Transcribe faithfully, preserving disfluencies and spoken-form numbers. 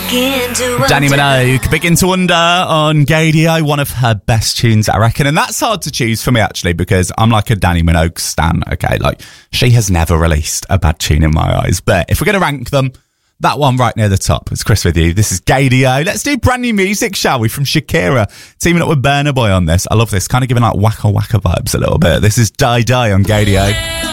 begin to wonder. Danny Minogue, Begin to Wonder on Gadio, one of her best tunes, I reckon. And that's hard to choose for me, actually, because I'm like a Danny Minogue stan, okay? Like, she has never released a bad tune in my eyes. But if we're going to rank them, that one right near the top. It's Chris with you. This is Gadio. Let's do brand new music, shall we? From Shakira, teaming up with Burna Boy on this. I love this. Kind of giving like Waka Waka vibes a little bit. This is Die Die on Gadio.